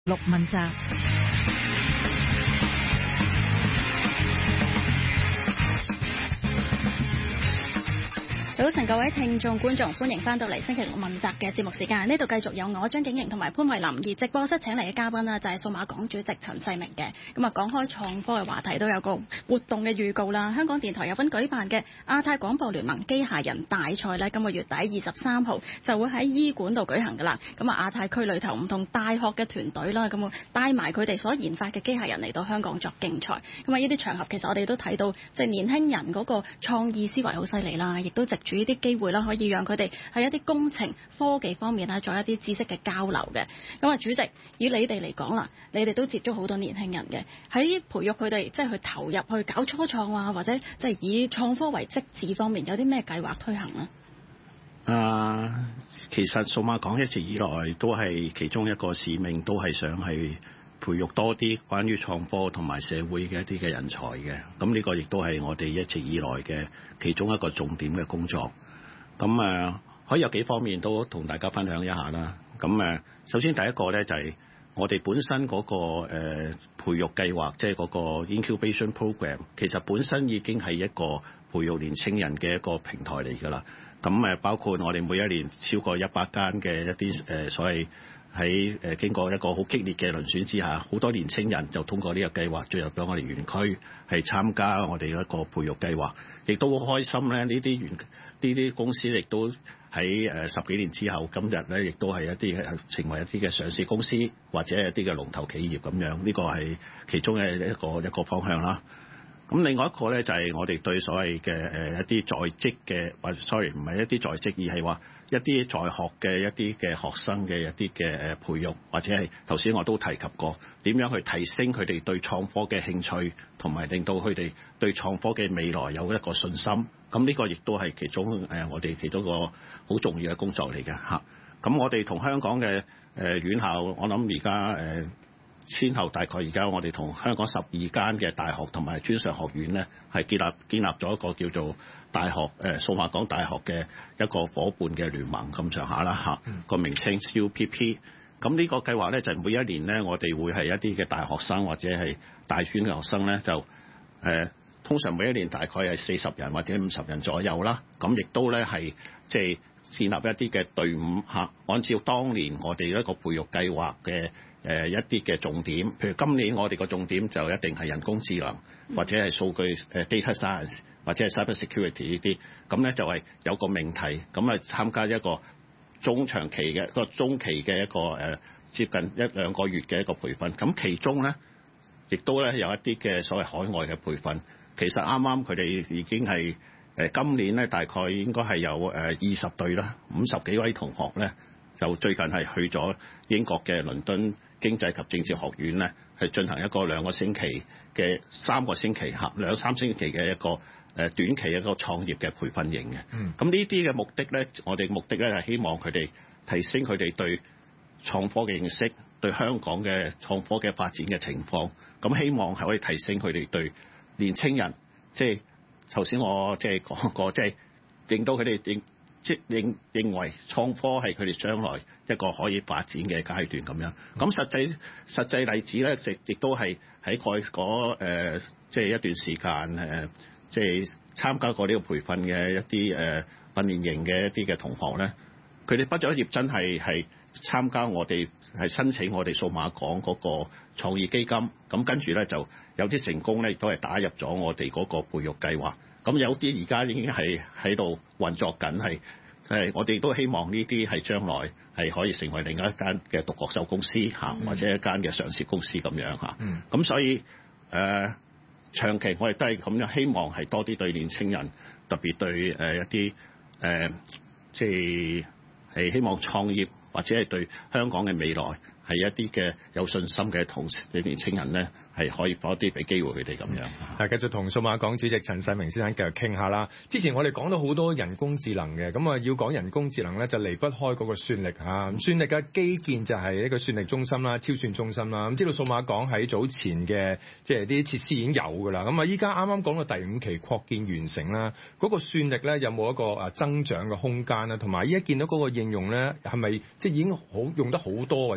陸問責。 早晨，各位聽眾觀眾，歡迎翻到嚟星期六問責嘅節目時間。呢度繼續有我張景瑩同埋潘慧琳，而直播室請嚟嘅嘉賓啦，就係數碼港主席陳世明嘅。咁啊，講開創科嘅話題，都有個活動嘅預告啦。香港電台有份舉辦嘅亞太廣播聯盟機械人大賽呢，今個月底23號就會喺醫館度舉行噶啦。咁啊，亞太區裏頭唔同大學嘅團隊啦，咁啊帶埋佢哋所研發嘅機械人嚟到香港作競賽。咁啊，呢啲場合其實我哋都睇到，即係年輕人嗰個創意思維好犀利啦，亦都藉住呢啲機會啦，可以讓佢哋喺一啲工程科技方面做一啲知識嘅交流嘅。咁啊，主席，以你哋嚟講啦，你哋都接觸好多年輕人嘅，喺培育佢哋即係去投入去搞初創啊，或者即係以創科為職志方面，有啲咩計劃推行啊？ 其實數碼港一直以來都係其中一個使命，都係想係培育多啲關於創科同埋社會嘅一啲嘅人才嘅。咁呢個亦都係我哋一直以來嘅其中一個重點嘅工作。咁可以有幾方面都同大家分享一下啦。咁首先第一個咧就係我哋本身嗰個培育計劃，即係嗰個 incubation program， 其實本身已經係一個培育年青人嘅一個平台嚟㗎啦。咁包括我哋每一年超過100間嘅一啲所謂喺經過一個好激烈嘅遴選之下，好多年青人就通過呢個計劃進入咗我哋園區，係參加我哋一個培育計劃，亦都好開心咧。呢啲公司亦都喺10幾年之後，今日咧亦都係一啲成為一啲嘅上市公司或者一啲嘅龍頭企業咁樣。呢個係其中嘅一個方向啦。咁另外一個咧就係我哋對所謂嘅一啲在職嘅，或者 sorry 唔係一啲在職，而係話一啲在學嘅一啲嘅學生嘅一啲嘅培育，或者係頭先我都提及過點樣去提升佢哋對創科嘅興趣，同埋令到佢哋對創科嘅未來有一個信心。咁呢個亦都係其中我哋其中一個好重要嘅工作嚟嘅嚇。咁我哋同香港嘅院校，我諗而家先後大概而家我哋同香港12間嘅大學同埋專上學院咧，係建立咗一個叫做大學數碼港大學嘅一個夥伴嘅聯盟咁上下啦嚇，個名稱 CUPP。咁呢個計劃咧就每一年咧，我哋會係一啲嘅大學生或者係大專嘅學生咧，就通常每一年大概係40人或者50人左右啦。咁亦都咧係即係建立一啲嘅隊伍嚇，按照當年我哋一個培育計劃嘅一啲嘅重點，譬如今年我哋個重點就一定係人工智能或者係數據data science 或者係 cyber security 呢啲。咁咧就係有個命題，咁參加一個中期嘅一個接近1-2個月嘅一個培訓。咁其中咧亦都咧有一啲嘅所謂海外嘅培訓。其實啱啱佢哋已經係今年咧大概應該係有20隊啦，50幾位同學咧就最近係去咗英國嘅倫敦經濟及政治學院咧，係進行一個2個星期嘅3個星期2-3星期嘅一個短期一個創業嘅培訓營嘅。咁呢啲嘅目的咧，我哋目的咧係希望佢哋提升佢哋對創科嘅認識，對香港嘅創科嘅發展嘅情況。咁希望係可以提升佢哋對年青人，即係頭先我即係講過，即係令到佢哋認為創科係佢哋將來一個可以發展嘅階段咁樣。咁實際例子咧，亦都係喺過去即係一段時間即係參加過呢個培訓嘅一啲訓練營嘅一啲嘅同學咧，佢哋畢咗業真係參加我哋係申請我哋數碼港嗰個創意基金。咁跟住咧就有啲成功咧，亦都係打入咗我哋嗰個培育計劃。咁有啲而家已經係喺度運作緊，係我哋都希望呢啲係將來係可以成為另一間嘅獨角獸公司或者一間嘅上市公司咁樣嚇。咁所以長期我哋都係咁樣，希望係多啲對年青人，特別對一啲即係希望創業或者係對香港嘅未來係一啲嘅有信心嘅同事嘅年青人咧，係可以多啲俾機會佢哋咁樣。 繼續同數碼港主席陳世明先生繼續傾下啦。之前我哋講到好多人工智能嘅，咁要講人工智能咧，就離不開嗰個算力嚇。算力嘅基建就係一個算力中心啦、超算中心啦。咁知道數碼港喺早前嘅即係啲設施已經有㗎啦。咁依家啱啱講到第5期擴建完成啦，嗰個算力咧有冇一個增長嘅空間咧？同埋依家見到嗰個應用咧，係咪即係已經用得好多，或者係已經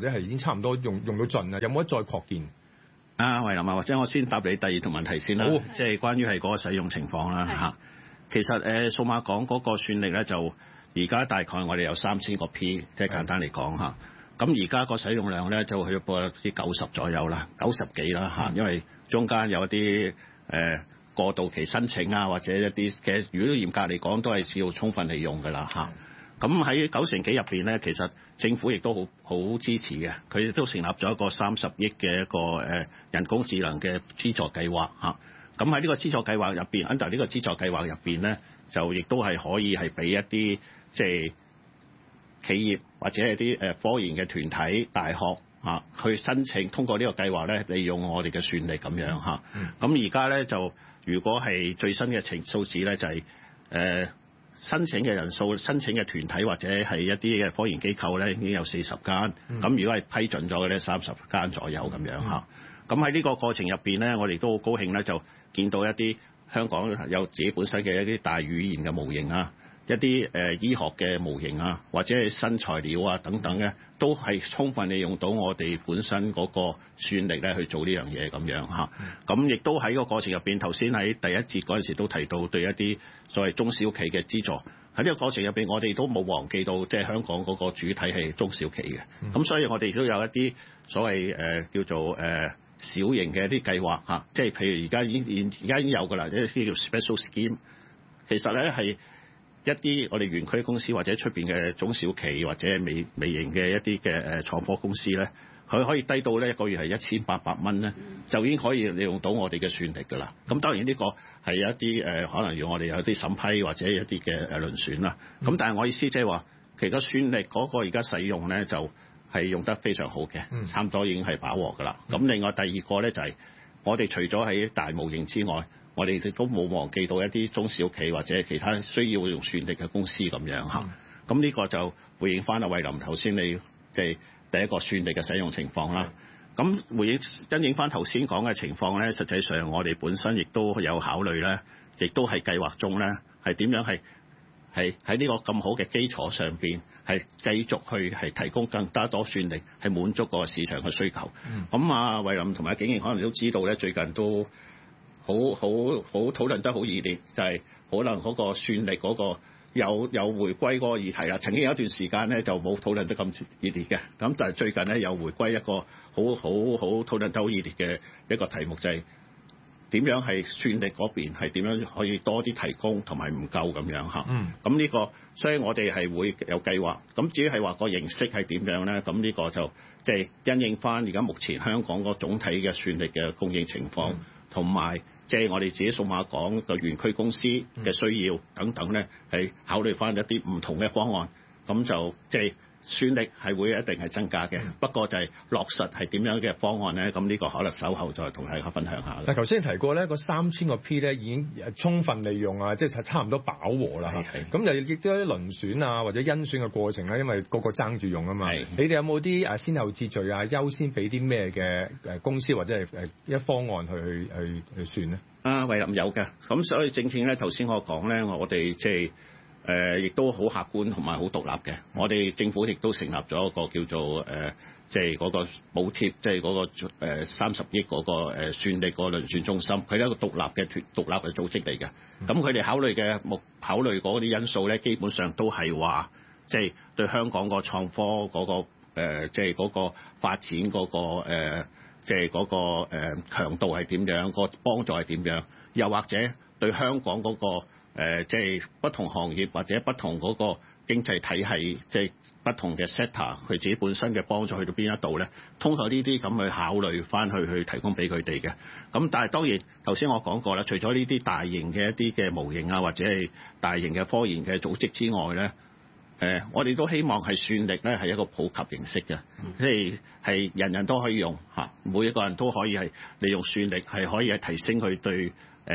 差唔多用到盡啦，有冇得再擴建？ 慧琳啊，或者我先答你第二條問題先啦，即係關於係嗰個使用情況啦嚇。其實數碼港嗰個算力咧，就而家大概我哋有3000個 P， 即係簡單嚟講嚇。咁而家個使用量咧就去到啲90左右啦，90幾啦嚇，因為中間有一啲過渡期申請啊，或者一啲嘅，如果嚴格嚟講都係要充分利用㗎啦嚇。咁喺9成幾入邊咧，其實政府亦都好支持嘅，佢亦都成立咗一個30億嘅一個人工智能嘅資助計劃嚇。咁喺呢個資助計劃入邊 under 呢個資助計劃入邊咧，就亦都係可以係俾一啲即係企業或者係啲科研嘅團體、大學去申請通過呢個計劃咧，利用我哋嘅算力咁樣嚇。咁而家咧就如果係最新嘅數字咧，就係申請嘅人數、申請嘅團體或者係一啲嘅科研機構咧，已經有40間。咁如果係批准咗嘅咧，30間左右咁樣嚇。咁喺呢個過程入邊咧，我哋都好高興咧，就見到一啲香港有自己本身嘅一啲大語言嘅模型啊，一啲醫學嘅模型啊，或者係新材料啊等等咧，都係充分利用到我哋本身嗰個算力咧去做呢樣嘢咁樣嚇。咁亦都喺個過程入邊，頭先喺第一節嗰陣時都提到對一啲所謂中小企嘅資助，喺呢個過程入邊，我哋都冇忘記到即係香港嗰個主體係中小企嘅。咁所以我哋都有一啲所謂叫做小型嘅一啲計劃嚇，即係譬如而家已經有㗎啦，一啲叫 special scheme， 其實咧係一啲我哋園區公司或者出邊嘅中小企或者微型嘅一啲嘅創科公司咧，佢可以低到咧一個月係1800蚊咧，就已經可以利用到我哋嘅算力㗎啦。咁當然呢個係有一啲可能要我哋有啲審批或者一啲嘅遴選啦。咁但係我意思即係話，其實算力嗰個而家使用咧就係用得非常好嘅，差唔多已經係飽和㗎啦。咁另外第二個咧就係我哋除咗喺大模型之外，我哋亦都冇忘記到一啲中小企或者其他需要用算力嘅公司咁樣嚇。咁呢個就回應翻阿慧琳頭先你即係第一個算力嘅使用情況啦。咁因應翻頭先講嘅情況咧，實際上我哋本身亦都有考慮咧，亦都係計劃中咧，係點樣係喺呢個咁好嘅基礎上邊，係繼續去係提供更加多算力，係滿足個市場嘅需求。咁啊，慧琳同埋景瑩可能都知道咧，最近都好討論得好熱烈，就係可能嗰個算力嗰個有回歸嗰個議題啦。曾經有一段時間咧就冇討論得咁熱烈嘅，咁但係最近咧又回歸一個好討論得好熱烈嘅一個題目，就係點樣係算力嗰邊係點樣可以多啲提供同埋唔夠咁樣嚇。咁呢個所以我哋係會有計劃。咁至於係話個形式係點樣咧？咁呢個就即係因應翻而家目前香港個總體嘅算力嘅供應情況，同埋即係我哋自己數碼港嘅園區公司嘅需要等等咧，係考慮翻一啲唔同嘅方案。咁就即係算力係會一定係增加嘅，不過就係落實係點樣嘅方案咧？咁呢個可能稍後再同大家分享下。 嗱，頭先提過咧，個3000個 P 咧已經充分利用啊，即係差唔多飽和啦。咁就亦都有啲遴選啊或者甄選嘅過程咧，因為個個爭住用啊嘛。你哋有冇啲先後秩序啊？優先俾啲咩嘅公司或者係一方案去算咧？ 慧琳有嘅，咁所以正正咧頭先我講咧，我哋即係。亦都好客觀同埋好獨立嘅。我哋政府亦都成立咗一個叫做即係嗰個補貼，即係嗰個30億嗰個算力個遴選中心，佢係一個獨立嘅組織嚟嘅。咁佢哋考慮嗰啲因素咧，基本上都係話，即係對香港個創科嗰個即係嗰個發展嗰個即係嗰個強度係點樣，個幫助係點樣，又或者對香港嗰個即係不同行業或者不同嗰個經濟體系，即係不同嘅 sector， 佢自己本身嘅幫助去到邊一度咧？通過呢啲咁去考慮翻去提供俾佢哋嘅。咁但係當然頭先我講過啦，除咗呢啲大型嘅一啲嘅模型啊，或者係大型嘅科研嘅組織之外咧，我哋都希望係算力咧係一個普及形式嘅，即係人人都可以用嚇，每一個人都可以係利用算力係可以係提升佢對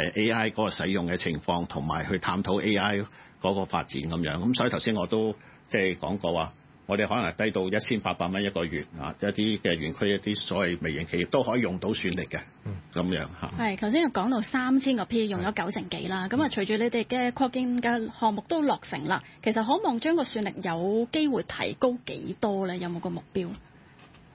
AI 嗰個使用嘅情況，同埋去探討 AI 嗰個發展咁樣。咁所以頭先我都即係講過話，我哋可能低到1800蚊一個月啊，一啲嘅園區一啲所謂微型企業都可以用到算力嘅咁樣嚇。 係頭先又講到3000個 P 用咗9成幾啦，咁啊隨住你哋嘅擴建嘅項目都落成啦，其實可望將個算力有機會提高幾多咧？有冇個目標？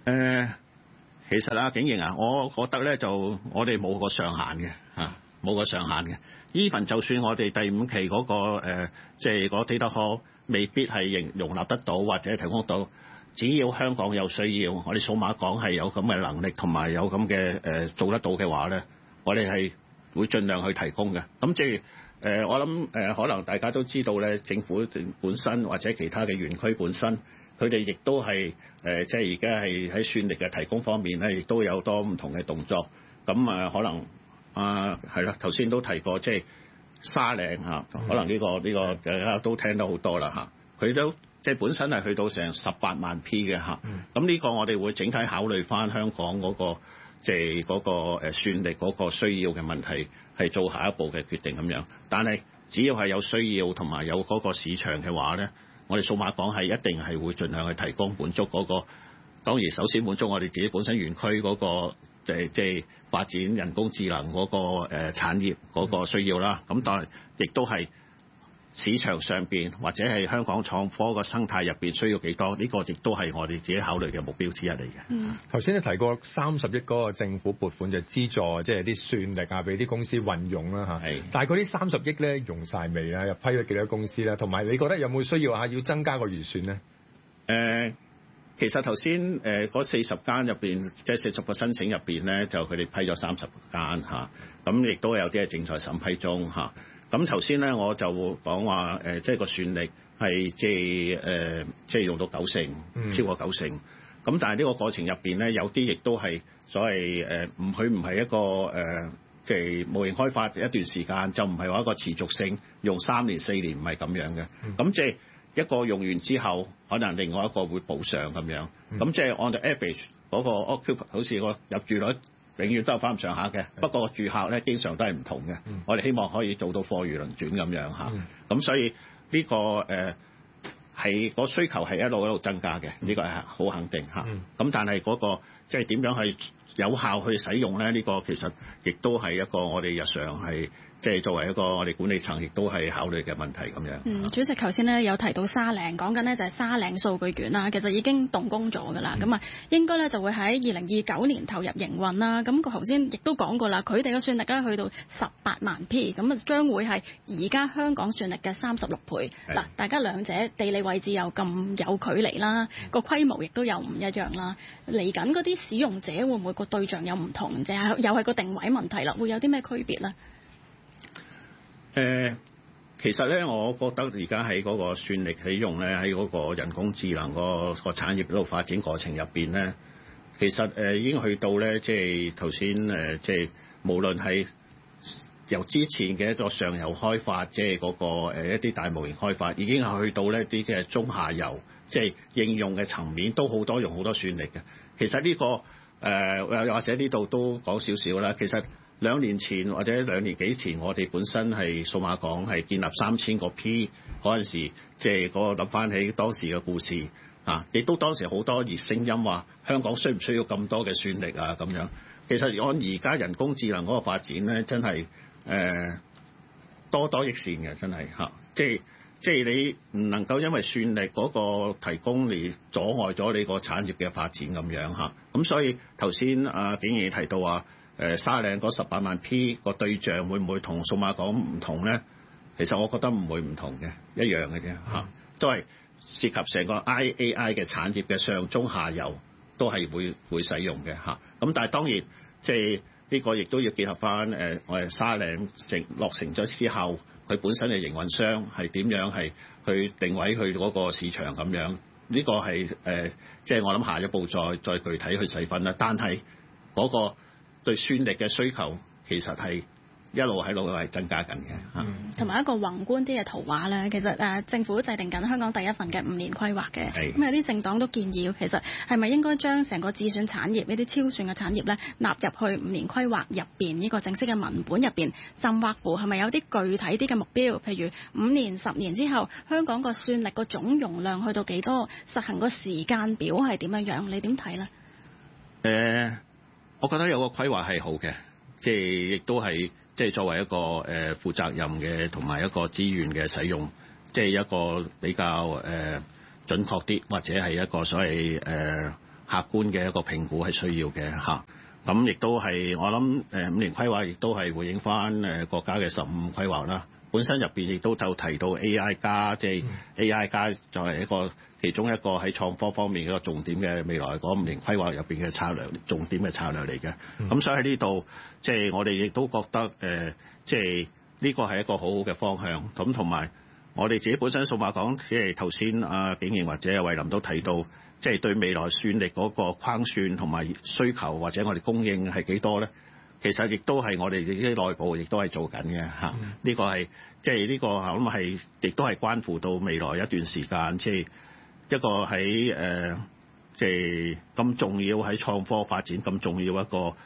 其實啊，景瑩啊，我覺得咧就我哋冇個上限嘅冇個上限嘅。even 就算我哋第5期嗰、個即係嗰 data hall 未必係容納得到或者提供到，只要香港有需要，我哋數碼港係有咁嘅能力同埋有咁嘅做得到嘅話咧，我哋係會盡量去提供嘅。咁即係我諗可能大家都知道咧，政府本身或者其他嘅園區本身，佢哋亦都係即係而家係喺算力嘅提供方面咧，亦都有多唔同嘅動作。咁可能係啦，頭先都提過，即係沙嶺可能呢個大家都聽得好多啦佢都即係本身係去到成18萬 P 嘅咁呢個我哋會整體考慮翻香港嗰個即係嗰個算力嗰個需要嘅問題，係做下一步嘅決定咁樣。但係只要係有需要同埋有嗰個市場嘅話咧，我哋數碼港係一定係會盡量去提供滿足嗰個。當然首先滿足我哋自己本身園區嗰個即係發展人工智能嗰個產業嗰個需要啦。咁但係亦都係市場上邊或者係香港創科個生態入邊需要幾多？呢個亦都係我哋自己考慮嘅目標之一嚟嘅。 頭先你提過30億嗰個政府撥款就資助，即係啲算力啊，俾啲公司運用啦嚇。但係嗰啲30億咧用晒未啦？又批咗幾多公司啦？同埋你覺得有冇需要要增加個預算咧？ 其實頭先嗰40間入邊，即係40個申請入邊咧，就佢哋批咗30間咁亦都有啲係正在審批中咁頭先咧我就講話即係個算力係即係用到90%，超過90%。咁但係呢個過程入邊咧，有啲亦都係所謂佢唔係一個即係模型開發一段時間，就唔係話一個持續性用3年4年，唔係咁樣嘅。咁即係一個用完之後，可能另外一個會補上咁樣。咁即係按照 average 嗰個 occupant 好似個入住率永遠都係翻咁上下嘅。不過住客咧經常都係唔同嘅。我哋希望可以做到貨如輪轉咁樣咁所以呢個係個需求係一路增加嘅，呢個係好肯定咁但係嗰個即係點樣去有效去使用咧？呢個其實亦都係一個我哋日常係即係作為一個我哋管理層亦都係考慮嘅問題咁樣。 主席頭先咧有提到沙嶺，講緊咧就係沙嶺數據園啦，其實已經動工咗㗎啦。咁應該咧就會喺2029年投入營運啦。咁佢頭先亦都講過啦，佢哋嘅算力咧去到18萬 P， 咁將會係而家香港算力嘅36倍。嗱，大家兩者地理位置又咁有距離啦，個規模亦都有唔一樣啦。嚟緊嗰啲使用者會唔會個對象有唔同啫？又係個定位問題啦，會有啲咩區別咧？ 其實咧，我覺得而家喺嗰個算力起用咧，喺嗰個人工智能個產業嗰度發展過程入邊咧，其實已經去到咧，即係頭先即係無論係由之前嘅一個上游開發，即係嗰個一啲大模型開發，已經係去到呢啲嘅中下游，即係應用嘅層面都好多用好多算力嘅。其實呢個或者呢度都講少少啦。其實2年前或者2年幾前，我哋本身係數碼港係建立3000個 P 嗰陣時，即係嗰個諗翻起當時嘅故事亦都當時好多熱聲音話香港需唔需要咁多嘅算力咁樣。其實按而家人工智能嗰個發展咧，真係多益善嘅，真係即係你唔能夠因為算力嗰個提供而阻礙咗你個產業嘅發展咁樣咁所以頭先景儀提到話沙嶺嗰18萬 P 個對象會唔會同數碼港唔同咧？其實我覺得唔會唔同嘅，一樣嘅啫都係涉及成個 AI 嘅產業嘅上中下游都係會使用嘅咁但係當然即係呢個亦都要結合翻我哋沙嶺落成咗之後，佢本身嘅營運商係點樣係去定位佢嗰個市場咁樣。呢個係即係我諗下一步再具體去細分啦。但係嗰個對算力嘅需求其實係一路喺度係增加緊嘅同埋一個宏觀啲嘅圖畫咧，其實政府制定緊香港第一份嘅5年規劃嘅，咁有啲政黨都建議，其實係咪應該將成個智選產業呢啲超算嘅產業咧納入去5年規劃入邊呢個正式嘅文本入邊，甚或乎係咪有啲具體啲嘅目標，譬如5年10年之後香港個算力個總容量去到幾多，實行個時間表係點樣樣？你點睇咧？ 我覺得有個規劃係好嘅，即係亦都係即係作為一個負責任嘅同埋一個資源嘅使用，即係一個比較準確啲，或者係一個所謂客觀嘅一個評估係需要嘅嚇。咁亦都係我諗5年規劃亦都係回應翻國家嘅15規劃啦。本身入邊亦都就提到 AI 加，即係 AI 加就係一個其中一個喺創科方面一個重點嘅未來嗰5年規劃入邊嘅策略，重點嘅策略嚟嘅。咁所以喺呢度，即係我哋亦都覺得即係呢個係一個好好嘅方向。咁同埋我哋自己本身數碼港，即係頭先阿景瑩或者阿慧琳都提到，即係對未來算力嗰個框算同埋需求或者我哋供應係幾多咧？其實亦都係我哋啲內部亦都係做緊嘅嚇。呢個係即係呢個我諗係亦都係關乎到未來一段時間，即係一個喺即係咁重要喺創科發展咁重要一個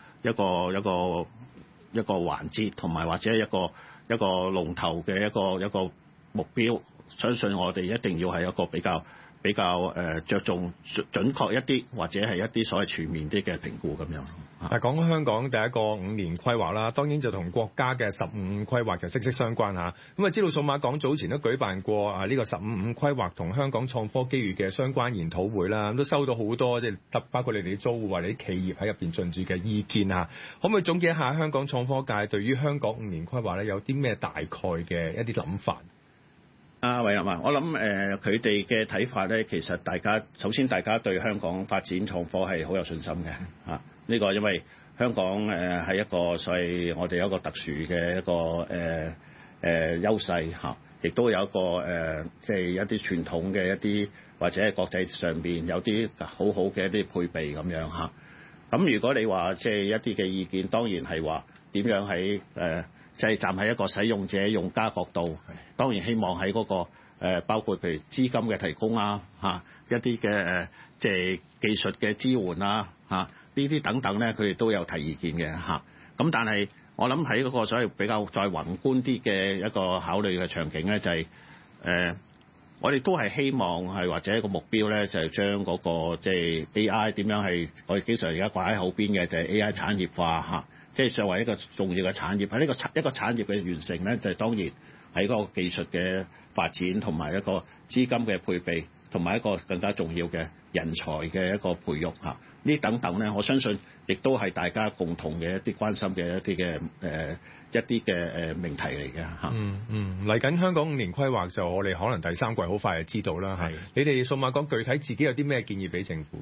環節，同埋或者一個龍頭嘅一個目標。相信我哋一定要係一個比較着重準確一啲，或者係一啲所謂全面啲嘅評估咁樣。 嗱，講香港第一個5年規劃啦，當然就同國家嘅15規劃就息息相關嚇。咁啊，知道數碼港早前都舉辦過呢個15規劃同香港創科機遇嘅相關研討會啦，咁都收到好多即係包括你哋啲租戶或者啲企業喺入邊進駐嘅意見啊。可唔可以總結一下香港創科界對於香港5年規劃咧有啲咩大概嘅一啲諗法？ 慧琳啊，我諗佢哋嘅睇法咧，其實首先大家對香港發展創科係好有信心嘅嚇。呢個因為香港係一個所謂我哋有一個特殊嘅一個優勢嚇，亦都有一個即係一啲傳統嘅一啲或者係國際上邊有啲好好嘅一啲配備咁樣嚇。咁如果你話即係一啲嘅意見，當然係話點樣喺就係站喺一個使用者用家角度，當然希望喺嗰個包括譬如資金嘅提供啊嚇，一啲嘅即係技術嘅支援啊嚇，呢啲等等咧，佢哋都有提意見嘅嚇。咁但係我諗喺嗰個所謂比較再宏觀啲嘅一個考慮嘅場景咧，就係我哋都係希望係或者一個目標咧，就係將嗰個即係 AI 點樣係我哋經常而家掛喺後邊嘅就係 AI 產業化嚇。即係作為一個重要嘅產業，喺呢個一個產業嘅完成咧，就係當然喺嗰個技術嘅發展同埋一個資金嘅配備，同埋一個更加重要嘅人才嘅一個培育嚇。呢等等咧，我相信亦都係大家共同嘅一啲關心嘅一啲嘅命題嚟嘅嚇。 嚟緊香港5年規劃就我哋可能第3季好快就知道啦。係你哋數碼港具體自己有啲咩建議俾政府？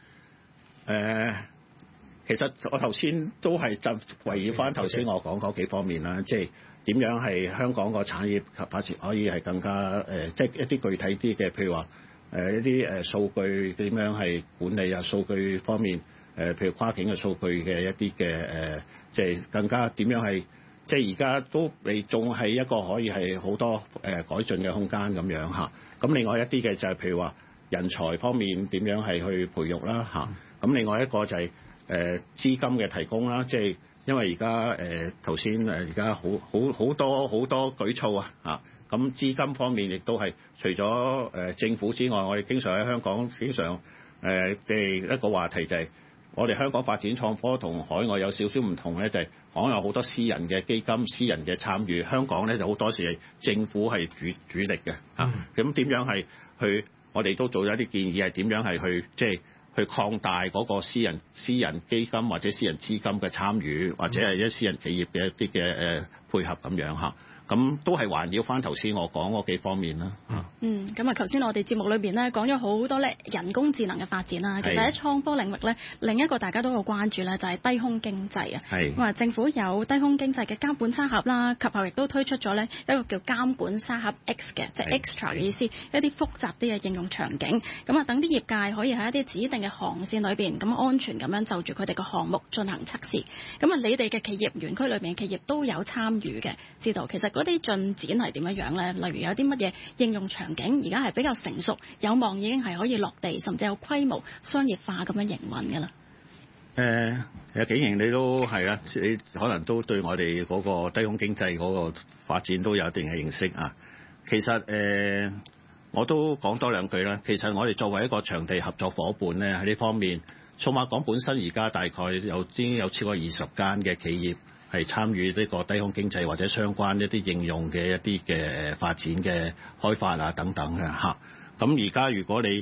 其實我頭先都係就圍繞翻頭先我講嗰幾方面啦，即係點樣係香港個產業發展可以係更加即係一啲具體啲嘅，譬如話一啲數據點樣係管理啊，數據方面譬如跨境嘅數據嘅一啲嘅即係更加點樣係即係而家都你仲係一個可以係好多改進嘅空間咁樣嚇。咁另外一啲嘅就係譬如話人才方面點樣係去培育啦嚇。咁另外一個就係資金嘅提供啦，即係因為而家頭先而家好多舉措啊嚇，咁資金方面亦都係除咗政府之外，我哋經常喺香港經常即係一個話題就係我哋香港發展創科同海外有少少唔同咧，就係港有好多私人嘅基金、私人嘅參與，香港咧就好多時係政府係主力嘅嚇。咁點樣係去？我哋都做咗一啲建議係點樣係去即係去擴大嗰個私人基金或者私人資金嘅參與，或者係一私人企業嘅一啲嘅配合咁樣嚇。咁都係環繞翻頭先我講嗰幾方面啦。 咁啊，頭先我哋節目裏邊咧講咗好多咧人工智能嘅發展啦。其實喺創科領域咧，另一個大家都好關注咧就係低空經濟啊。咁啊，政府有低空經濟嘅監管沙盒啦，及後亦都推出咗咧一個叫監管沙盒 X 嘅，即係 extra 嘅意思，一啲複雜啲嘅應用場景。咁啊，等啲業界可以喺一啲指定嘅航線裏邊咁安全咁樣就住佢哋嘅項目進行測試。咁啊，你哋嘅企業園區裏邊嘅企業都有參與嘅，知道其實嗰啲進展係點樣咧？例如有啲乜嘢應用場景而家係比較成熟，有望已經係可以落地，甚至有規模商業化咁樣營運㗎啦。 其實景瑩你都係啦，你可能都對我哋嗰個低空經濟嗰個發展都有一定嘅認識啊。其實我都講多兩句啦。其實我哋作為一個場地合作夥伴咧，喺呢方面，數碼港本身而家大概已經有超過20間嘅企業係參與呢個低空經濟或者相關一啲應用嘅一啲嘅發展嘅開發啊等等嘅嚇。咁而家如果你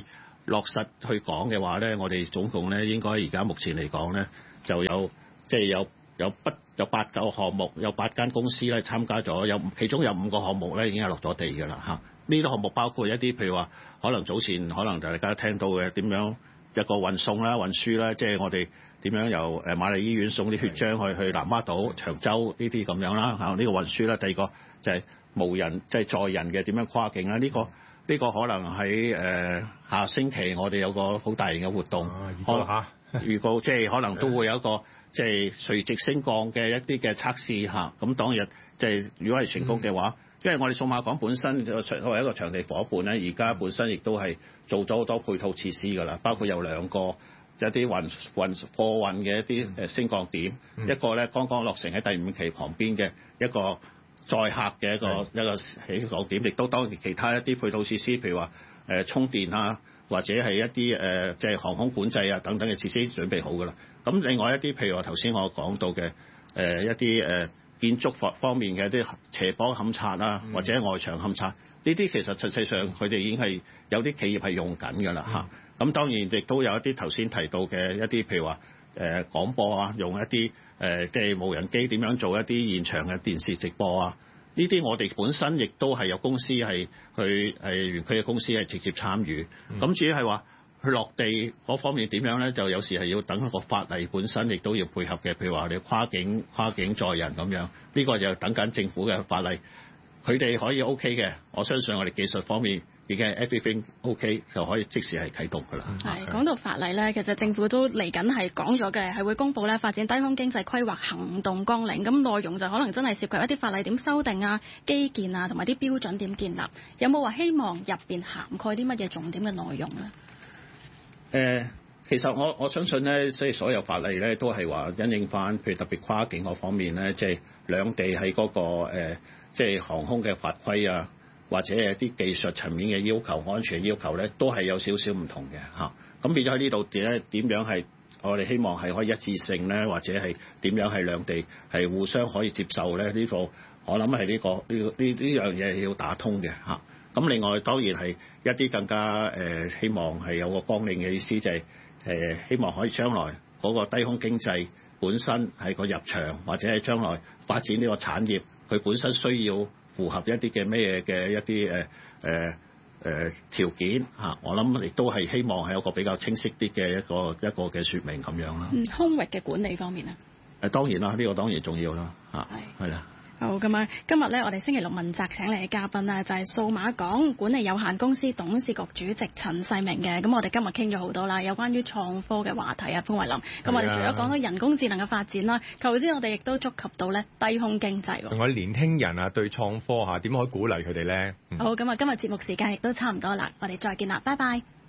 落實去講嘅話咧，我哋總共咧應該而家目前嚟講咧就有有8、9項目，有8間公司咧參加咗，其中有5個項目咧已經係落咗地㗎啦嚇。呢啲項目包括一啲譬如話，可能早前可能大家聽到嘅點樣一個運送啦、運輸啦，即係我哋點樣由瑪麗醫院送啲血漿去南丫島、長洲呢啲咁樣啦嚇，呢個運輸啦。第二個就係無人即係載人嘅點樣跨境啦，呢個可能喺下星期我哋有個好大型嘅活動，預告即係可能都會有一個即係垂直升降嘅一啲嘅測試嚇。咁當日即係如果係成功嘅話，因為我哋數碼港本身作為一個場地夥伴咧，而家本身亦都係做咗好多配套設施㗎啦，包括有2個一啲貨運嘅一啲升降點，一個咧剛剛落成喺第5期旁邊嘅一個載客嘅一個起降點，亦都當然其他一啲配套設施，譬如話充電啊，或者係一啲即係航空管制啊等等嘅設施準備好㗎啦。咁另外一啲譬如話頭先我講到嘅一啲建築方面嘅一啲斜坡勘察啊，或者外牆勘察，呢啲其實實際上佢哋已經係有啲企業係用緊㗎啦嚇。咁當然亦都有一啲頭先提到嘅一啲譬如話廣播啊，用一啲即係無人機點樣做一啲現場嘅電視直播啊，呢啲我哋本身亦都係有公司係去園區嘅公司係直接參與。咁至於係話去落地嗰方面點樣咧，就有時係要等個法例本身亦都要配合嘅，譬如話你跨境載人咁樣，呢個就等緊政府嘅法例，佢哋可以 OK 嘅，我相信我哋技術方面已經係 everything OK 就可以即時係啟動㗎啦。 係講到法例咧，其實政府都嚟緊係講咗嘅，係會公布咧發展低空經濟規劃行動綱領，咁內容就可能真係涉及一啲法例點修訂啊、基建啊同埋啲標準點建立，有冇話希望入邊涵蓋啲乜嘢重點嘅內容咧？ 其實我相信咧，所有法例咧都係話因應翻，譬如特別跨境嗰方面咧，即係兩地喺嗰個即係航空嘅法規啊，或者係啲技術層面嘅要求、安全要求咧，都係有少少唔同嘅嚇。咁變咗喺呢度點樣係我哋希望係可以一致性咧，或者係點樣係兩地係互相可以接受咧？呢個我諗係呢樣嘢係要打通嘅嚇。咁另外當然係一啲更加希望係有個綱領嘅意思，就係希望可以將來嗰個低空經濟本身係個入場，或者係將來發展呢個產業，佢本身需要符合一啲嘅咩嘅一啲條件嚇。我諗亦都係希望係有個比較清晰啲嘅一個嘅説明咁樣啦。 空域嘅管理方面啊， 當然啦，呢個當然重要啦嚇，係啦。 好咁啊！今日咧，我哋星期六問責請嚟嘅嘉賓咧，就係數碼港管理有限公司董事局主席陳世明嘅。咁我哋今日傾咗好多啦，有關於創科嘅話題啊，潘惠林。咁我哋除咗講到人工智能嘅發展啦，頭先我哋亦都觸及到咧低空經濟。 仲有年輕人啊，對創科點可以鼓勵佢哋咧？ 好，咁啊，今日節目時間亦都差唔多啦，我哋再見啦，拜拜。